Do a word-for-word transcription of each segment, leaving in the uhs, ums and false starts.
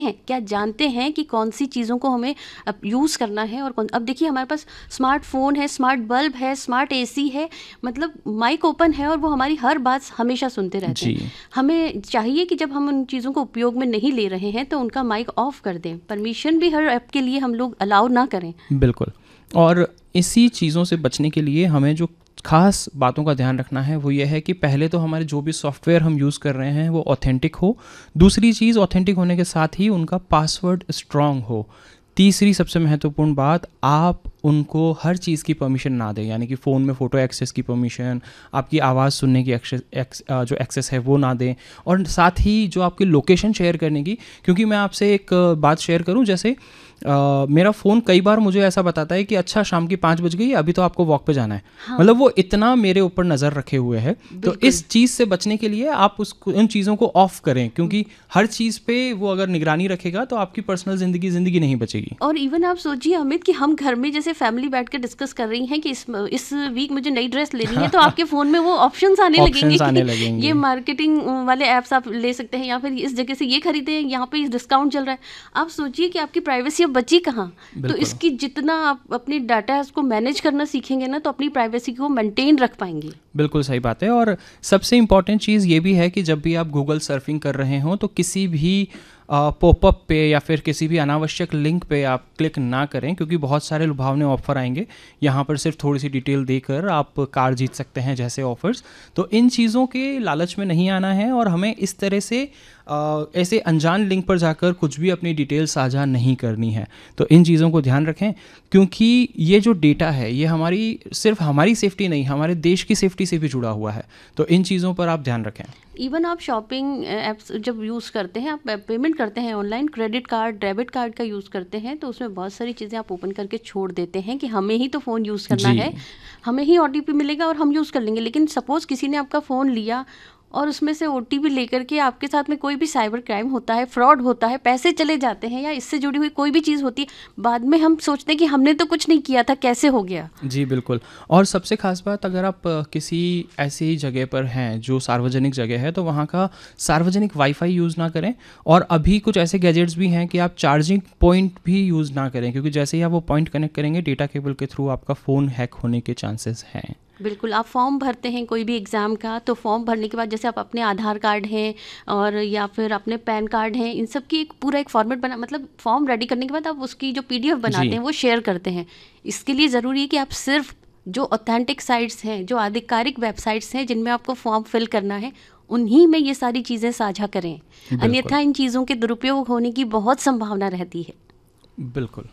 हैं, क्या जानते हैं कि कौन सी चीज़ों को हमें अब यूज़ करना है और कौन। अब देखिए हमारे पास स्मार्टफ़ोन है, स्मार्ट बल्ब है, स्मार्ट एसी है, मतलब माइक ओपन है और वो हमारी हर बात हमेशा सुनते रहते हैं। जी हमें चाहिए कि जब हम उन चीज़ों को उपयोग में नहीं ले रहे हैं तो उनका माइक ऑफ कर दें। परमिशन भी हर ऐप के लिए हम लोग अलाउ ना करें। बिल्कुल। और इसी चीज़ों से बचने के लिए हमें जो खास बातों का ध्यान रखना है वो ये है कि पहले तो हमारे जो भी सॉफ्टवेयर हम यूज़ कर रहे हैं वो ऑथेंटिक हो। दूसरी चीज़, ऑथेंटिक होने के साथ ही उनका पासवर्ड स्ट्रांग हो। तीसरी सबसे महत्वपूर्ण बात, आप उनको हर चीज़ की परमिशन ना दें, यानी कि फ़ोन में फ़ोटो एक्सेस की परमिशन, आपकी आवाज़ सुनने की एक्सेस एक्स अ, जो एक्सेस है वो ना दें, और साथ ही जो आपकी लोकेशन शेयर करने की। क्योंकि मैं आपसे एक अ, बात शेयर करूं, जैसे अ, मेरा फ़ोन कई बार मुझे ऐसा बताता है कि अच्छा शाम की पाँच बज गई है, अभी तो आपको वॉक पे जाना है। हाँ, मतलब वो इतना मेरे ऊपर नज़र रखे हुए है। तो बिल्कुल। इस चीज़ से बचने के लिए आप उस उन चीज़ों को ऑफ करें, क्योंकि हर चीज़ पे वो अगर निगरानी रखेगा तो आपकी पर्सनल ज़िंदगी ज़िंदगी नहीं बचेगी। और इवन आप सोचिए अमित कि हम घर में जैसे फैमिली बैठ कर डिस्कस कर रही हैं कि इस इस वीक मुझे नई ड्रेस लेनी है, तो आपके फ़ोन में वो ऑप्शंस आने लगेंगे ऑप्शंस आने कि ये लगेंगे। मार्केटिंग वाले ऐप्स आप ले सकते हैं, या फिर इस जगह से ये खरीदें, यहाँ पे डिस्काउंट चल रहा है। आप सोचिए कि आपकी प्राइवेसी अब बची कहाँ। तो बिल्कुल इसकी जितना आप अपनी डाटा है उसको मैनेज करना सीखेंगे ना, तो अपनी प्राइवेसी को मेंटेन रख पाएंगे। बिल्कुल सही बात है। और सबसे इम्पॉर्टेंट चीज़ ये भी है कि जब भी आप गूगल सर्फिंग कर रहे हों तो किसी भी पॉपअप पे या फिर किसी भी अनावश्यक लिंक पे आप क्लिक ना करें, क्योंकि बहुत सारे लुभावने ऑफ़र आएंगे। यहाँ पर सिर्फ थोड़ी सी डिटेल देकर आप कार जीत सकते हैं जैसे ऑफ़र्स। तो इन चीज़ों के लालच में नहीं आना है, और हमें इस तरह से अ, ऐसे अनजान लिंक पर जाकर कुछ भी अपनी डिटेल साझा नहीं करनी है। तो इन चीज़ों को ध्यान रखें, क्योंकि ये जो डेटा है ये हमारी सिर्फ हमारी सेफ्टी नहीं, हमारे देश की सेफ्टी से भी जुड़ा हुआ है। तो इन चीज़ों पर आप ध्यान रखें। इवन आप शॉपिंग ऐप्स जब यूज़ करते हैं, आप पेमेंट करते हैं online, credit card, debit card का यूज़ करते हैं, तो उसमें बहुत सारी चीज़ें आप ओपन करके छोड़ देते हैं कि हमें ही तो फ़ोन यूज़ करना जी है, हमें ही ओटीपी मिलेगा और हम यूज़ कर लेंगे। लेकिन सपोज़ किसी ने आपका फ़ोन लिया और उसमें से ओटीपी लेकर के आपके साथ में कोई भी साइबर क्राइम होता है, फ्रॉड होता है, पैसे चले जाते हैं, या इससे जुड़ी हुई कोई भी चीज़ होती है, बाद में हम सोचते हैं कि हमने तो कुछ नहीं किया था, कैसे हो गया। जी बिल्कुल। और सबसे ख़ास बात, अगर आप अ, किसी ऐसी जगह पर हैं जो सार्वजनिक जगह है, तो वहाँ का सार्वजनिक वाईफाई यूज़ ना करें। और अभी कुछ ऐसे गैजेट्स भी हैं कि आप चार्जिंग पॉइंट भी यूज़ ना करें, क्योंकि जैसे ही आप वो पॉइंट कनेक्ट करेंगे डेटा केबल के थ्रू आपका फ़ोन हैक होने के चांसेस हैं। बिल्कुल, आप फॉर्म भरते हैं कोई भी एग्ज़ाम का, तो फॉर्म भरने के बाद जैसे आप अपने आधार कार्ड हैं और या फिर अपने पैन कार्ड हैं, इन सब की एक पूरा एक फॉर्मेट बना, मतलब फॉर्म रेडी करने के बाद आप उसकी जो पीडीएफ बनाते जी हैं वो शेयर करते हैं। इसके लिए ज़रूरी है कि आप सिर्फ जो ऑथेंटिक साइट्स हैं, जो आधिकारिक वेबसाइट्स हैं जिनमें आपको फॉर्म फिल करना है, उन्हीं में ये सारी चीज़ें साझा करें। बिल्कुल अन्यथा इन चीज़ों के दुरुपयोग होने की बहुत संभावना रहती है। बिल्कुल।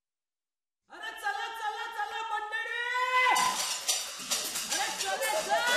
अरे चला चला चला मंडळी, अरे चले चल.